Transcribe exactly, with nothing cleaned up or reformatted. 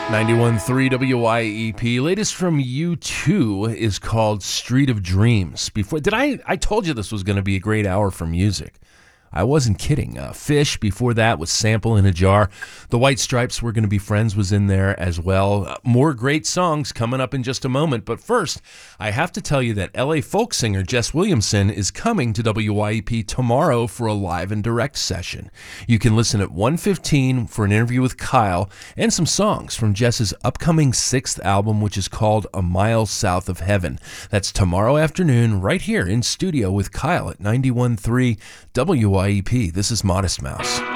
ninety-one point three W Y E P. Latest from U two is called Street of Dreams. Before did I I told you this was going to be a great hour for music. I wasn't kidding. Uh, Fish before that was Sample in a Jar. The White Stripes, We're Gonna Be Friends, was in there as well. Uh, more great songs coming up in just a moment. But first, I have to tell you that L A folk singer Jess Williamson is coming to W Y E P tomorrow for a live and direct session. You can listen at one fifteen for an interview with Kyle and some songs from Jess's upcoming sixth album, which is called A Mile South of Heaven. That's tomorrow afternoon right here in studio with Kyle at ninety-one point three W Y E P. This is Modest Mouse.